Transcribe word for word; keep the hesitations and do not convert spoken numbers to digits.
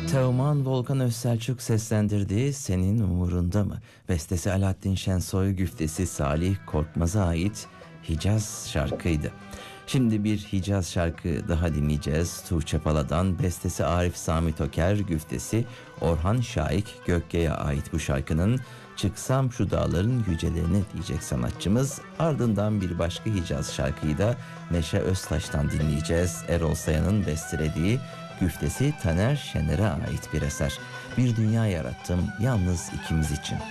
Teoman Volkan Özselçuk seslendirdiği Senin Umurunda mı? Bestesi Alaaddin Şensoy, güftesi Salih Korkmaz'a ait Hicaz şarkıydı. Şimdi bir Hicaz şarkı daha dinleyeceğiz. Tuğçe Pala'dan, bestesi Arif Sami Toker, güftesi Orhan Şahik Gökye'ye ait bu şarkının "Çıksam Şu Dağların Yücelerine" diyecek sanatçımız. Ardından bir başka Hicaz şarkıyı da Neşe Öztaş'tan dinleyeceğiz. Erol Sayan'ın bestelediği, güftesi Taner Şener'e ait bir eser. Bir dünya yarattım yalnız ikimiz için.